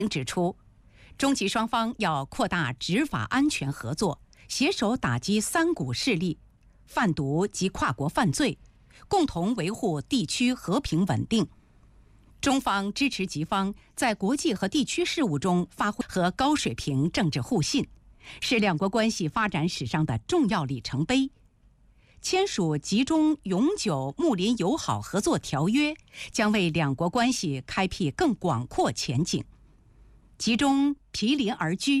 指出，中吉双方要扩大执法安全合作，携手打击三股势力、贩毒及跨国犯罪，共同维护地区和平稳定。中方支持吉方在国际和地区事务中发挥和高水平政治互信，是两国关系发展史上的重要里程碑。签署吉中永久睦邻友好合作条约，将为两国关系开辟更广阔前景。吉中毗邻而居，